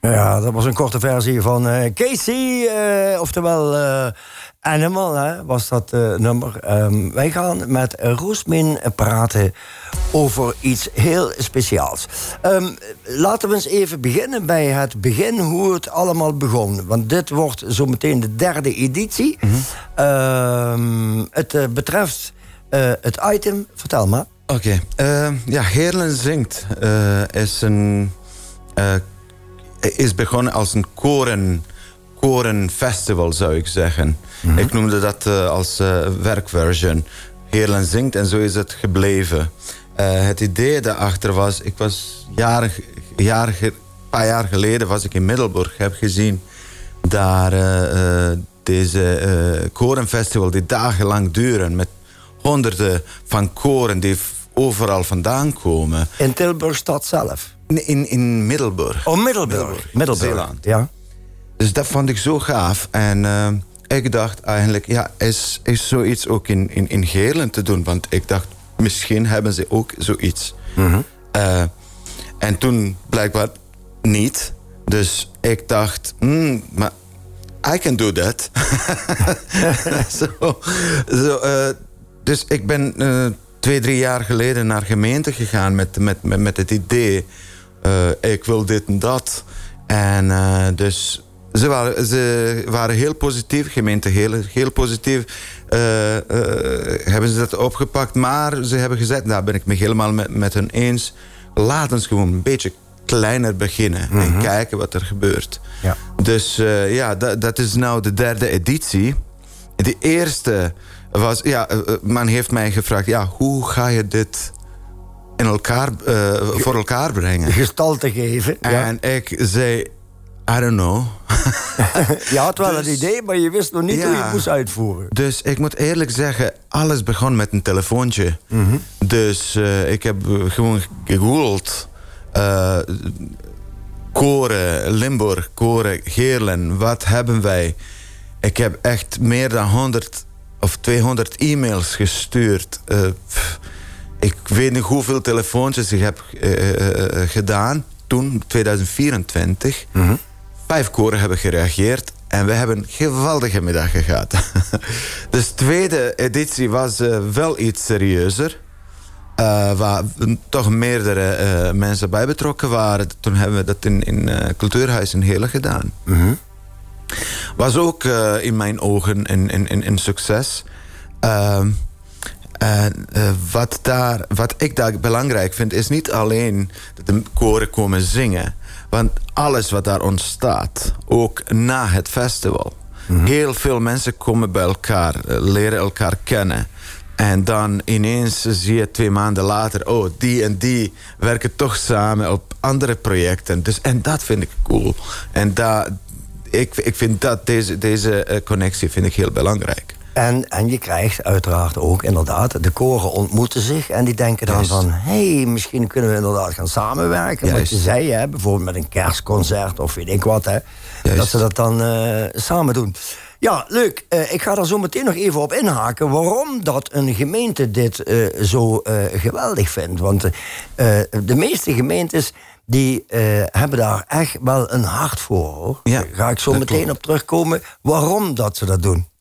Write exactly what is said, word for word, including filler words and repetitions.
Ja, dat was een korte versie van uh, Casey, uh, oftewel uh, Animal, hè, was dat uh, nummer. Um, wij gaan met Roosmin praten over iets heel speciaals. Um, laten we eens even beginnen bij het begin, hoe het allemaal begon. Want dit wordt zometeen de derde editie. Mm-hmm. Um, het uh, betreft uh, het item, vertel maar. Oké, okay. uh, ja, Heerlen Zingt uh, is een... Uh, is begonnen als een koren, korenfestival, zou ik zeggen. Mm-hmm. Ik noemde dat uh, als uh, werkversion. Heerlen Zingt, en zo is het gebleven. Uh, het idee daarachter was... Ik was jaren, jaren, een paar jaar geleden was ik in Middelburg. Heb gezien daar uh, uh, deze uh, korenfestival die dagenlang duren... met honderden van koren die overal vandaan komen. In Tilburgstad zelf? In, in Middelburg. Oh, Middelburg. Middelburg. Middelburg. Zeeland. Ja. Dus dat vond ik zo gaaf. En uh, ik dacht eigenlijk, ja, is, is zoiets ook in, in, in Heerlen te doen? Want ik dacht, misschien hebben ze ook zoiets. Mm-hmm. Uh, en toen blijkbaar niet. Dus ik dacht, mm, maar I can do that. so, so, uh, dus ik ben uh, twee, drie jaar geleden naar gemeente gegaan met, met, met, met het idee... Uh, ik wil dit en dat. En uh, dus ze waren, ze waren heel positief, gemeente heel, heel positief. Uh, uh, hebben ze dat opgepakt, maar ze hebben gezegd, daar ben ik me helemaal met, met hen eens. Laten ze gewoon een beetje kleiner beginnen mm-hmm. en kijken wat er gebeurt. Ja. Dus uh, ja, dat, dat is nou de derde editie. De eerste was, ja, uh, men heeft mij gevraagd, ja, hoe ga je dit in elkaar, uh, voor elkaar brengen? Gestalte geven. En ja. ik zei, I don't know. Je had wel dus, een idee, maar je wist nog niet ja, hoe je het moest uitvoeren. Dus ik moet eerlijk zeggen, alles begon met een telefoontje. Mm-hmm. Dus uh, ik heb gewoon gegoogeld. Uh, koren, Limburg, koren, Heerlen, wat hebben wij? Ik heb echt meer dan honderd of tweehonderd e-mails gestuurd. Uh, pff, ik weet niet hoeveel telefoontjes ik heb uh, uh, gedaan. Toen, tweeduizend vierentwintig. Mm-hmm. Vijf koren hebben gereageerd. En we hebben een geweldige middag gehad. Dus de tweede editie was uh, wel iets serieuzer. Uh, waar toch meerdere uh, mensen bij betrokken waren. Toen hebben we dat in, in uh, Cultuurhuis in Heerlen gedaan. Mm-hmm. Was ook uh, in mijn ogen een, een, een, een succes. Uh, En uh, wat, daar, wat ik daar belangrijk vind, is niet alleen dat de koren komen zingen. Want alles wat daar ontstaat, ook na het festival. Mm-hmm. Heel veel mensen komen bij elkaar, leren elkaar kennen. En dan ineens zie je twee maanden later, oh, die en die werken toch samen op andere projecten. Dus, en dat vind ik cool. En dat, ik, ik vind dat deze, deze connectie vind ik heel belangrijk. En, en je krijgt uiteraard ook inderdaad, de koren ontmoeten zich en die denken dan Juist. van, hé, hey, misschien kunnen we inderdaad gaan samenwerken. Juist. Wat je zei, hè, bijvoorbeeld met een kerstconcert of weet ik wat, hè, dat ze dat dan uh, samen doen. Ja, leuk. Uh, ik ga daar zo meteen nog even op inhaken waarom dat een gemeente dit uh, zo uh, geweldig vindt. Want uh, de meeste gemeentes die uh, hebben daar echt wel een hart voor, hoor. Ja, daar ga ik zo meteen klopt. op terugkomen waarom dat ze dat doen.